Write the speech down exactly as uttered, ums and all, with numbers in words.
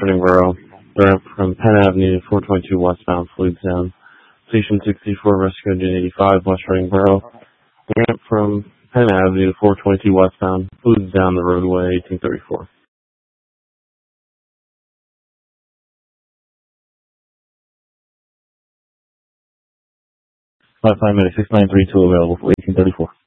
Readingboro. The ramp from Penn Avenue to four twenty-two westbound fluid down. Station sixty-four, Rescue Engine eighty-five, West Readingboro. The ramp from Penn Avenue to four twenty-two westbound fluid down the roadway eighteen thirty-four. Five five minutes, six nine three two available for eighteen thirty-four.